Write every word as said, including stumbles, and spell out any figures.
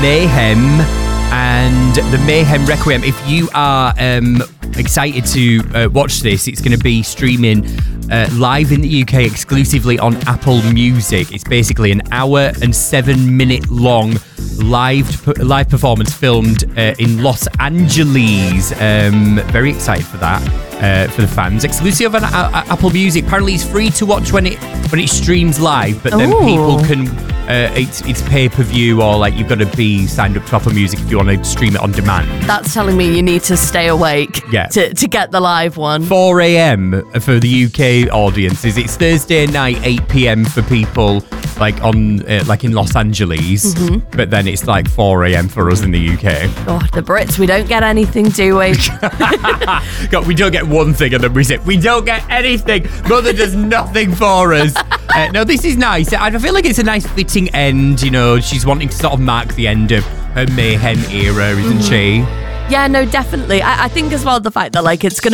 Mayhem and the Mayhem Requiem. If you are um, excited to uh, watch this, it's going to be streaming uh, live in the U K exclusively on Apple Music. It's basically an hour and seven minute long live live performance filmed uh, in Los Angeles. Um, very excited for that. Uh, for the fans, exclusive on uh, Apple Music. Apparently, it's free to watch when it when it streams live, but then Ooh. people can. Uh, it's it's pay per view, or like you've got to be signed up to Apple Music if you want to stream it on demand. That's telling me you need to stay awake. Yeah. To to get the live one. four a.m. for the U K audiences. It's Thursday night, eight p.m. for people like on uh, like in Los Angeles, mm-hmm. but then it's like four a.m. for us in the U K. Oh, the Brits, we don't get anything, do we? God, we don't get one thing and then we say, we don't get anything. Mother does nothing for us. Uh, no, this is nice. I feel like it's a nice fitting end, you know. She's wanting to sort of mark the end of her Mayhem era, isn't mm-hmm. she? Yeah, no, definitely. I, I think as well the fact that like it's going